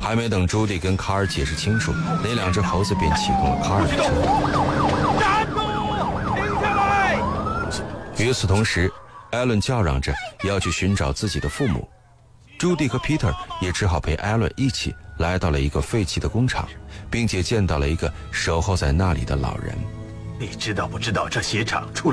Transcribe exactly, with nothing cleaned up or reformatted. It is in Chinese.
还没等朱迪跟卡尔解释清楚，那两只猴子便启动了卡尔的车。 站住！停下来！ 与此同时，艾伦叫嚷着要去寻找自己的父母。朱迪和 Peter 也只好陪艾伦一起来到了一个废弃的工厂，并且见到了一个守候在那里的老人。 你知道不知道这鞋厂出